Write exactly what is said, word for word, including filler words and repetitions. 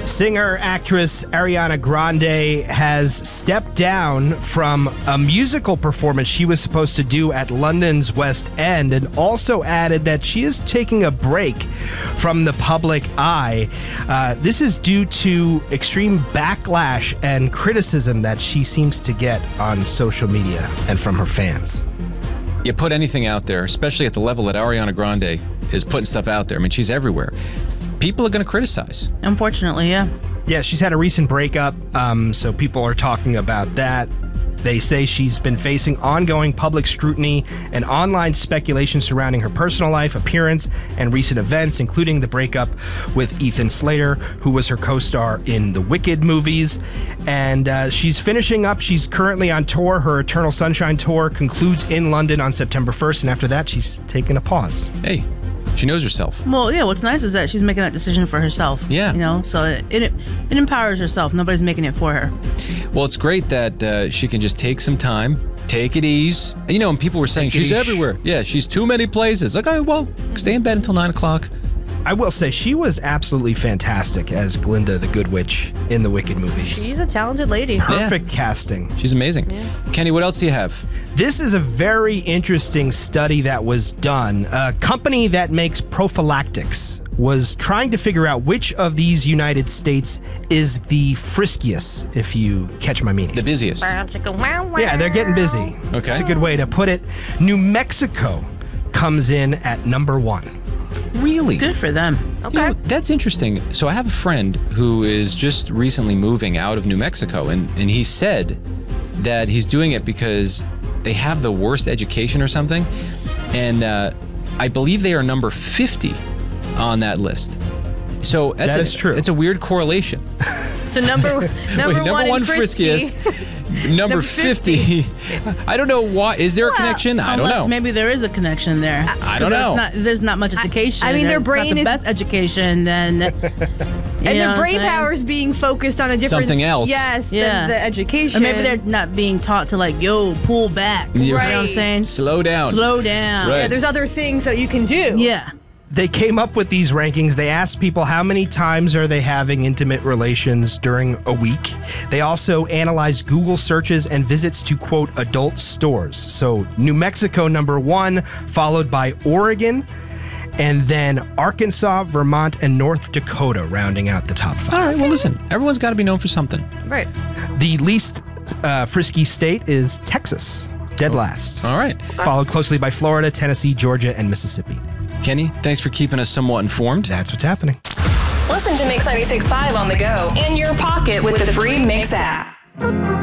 Singer-actress Ariana Grande has stepped down from a musical performance she was supposed to do at London's West End, and also added that she is taking a break from the public eye. Uh, this is due to extreme backlash and criticism that she seems to get on social media and from her fans. You put anything out there, especially at the level that Ariana Grande is putting stuff out there. I mean, she's everywhere. People are going to criticize. Unfortunately, yeah. Yeah, she's had a recent breakup, um, so people are talking about that. They say she's been facing ongoing public scrutiny and online speculation surrounding her personal life, appearance, and recent events, including the breakup with Ethan Slater, who was her co-star in the Wicked movies. And uh, she's finishing up. She's currently on tour. Her Eternal Sunshine tour concludes in London on September first, and after that, she's taking a pause. Hey, she knows herself. Well, yeah, what's nice is that she's making that decision for herself. Yeah. You know, so it, it, it empowers herself. Nobody's making it for her. Well, it's great that uh, she can just take some time, take it easy. And, you know, and people were saying Take it she's easy. everywhere. Yeah, she's too many places. Okay, well, stay in bed until nine o'clock. I will say she was absolutely fantastic as Glinda the Good Witch in the Wicked movies. She's a talented lady. Perfect casting. She's amazing. Yeah. Kenny, what else do you have? This is a very interesting study that was done. A company that makes prophylactics was trying to figure out which of these United States is the friskiest, if you catch my meaning. The busiest. Yeah, they're getting busy. Okay. That's a good way to put it. New Mexico comes in at number one. Really? Good for them. Okay. You know, that's interesting. So I have a friend who is just recently moving out of New Mexico, and, and he said that he's doing it because they have the worst education or something. And uh, I believe they are number fifty on that list. So that's That a, is true. It's a weird correlation. So number number, Wait, number one, one in frisky. friskiest. Number Number fifty. fifty. I don't know why. Is there a Well, connection? I don't Unless know. maybe there is a connection there. I don't There's know. Not, there's not much education. I mean, their It's brain not the is- best education than. And their brain power is being focused on a different Something else. Yes, Yeah. than the education. Or maybe they're not being taught to, like, yo, pull back. Yeah. You know what I'm Right. saying? Slow down. Slow down. Right. Yeah, there's other things that you can do. Yeah. They came up with these rankings. They asked people how many times are they having intimate relations during a week. They also analyzed Google searches and visits to, quote, adult stores. So New Mexico, number one, followed by Oregon, and then Arkansas, Vermont, and North Dakota rounding out the top five. All right, well, listen, everyone's got to be known for something. Right. The least uh, frisky state is Texas, dead last. All right. Followed closely by Florida, Tennessee, Georgia, and Mississippi. Kenny, thanks for keeping us somewhat informed. That's what's happening. Listen to Mix ninety-six point five on the go in your pocket with the free Mix app.